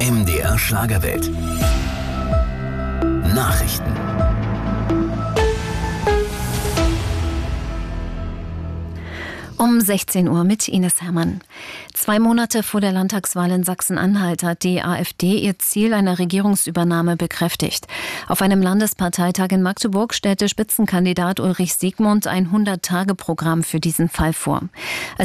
MDR Schlagerwelt. Nachrichten. Um 16 Uhr mit Ines Herrmann. 2 Monate vor der Landtagswahl in Sachsen-Anhalt hat die AfD ihr Ziel einer Regierungsübernahme bekräftigt. Auf einem Landesparteitag in Magdeburg stellte Spitzenkandidat Ulrich Siegmund ein 100-Tage-Programm für diesen Fall vor.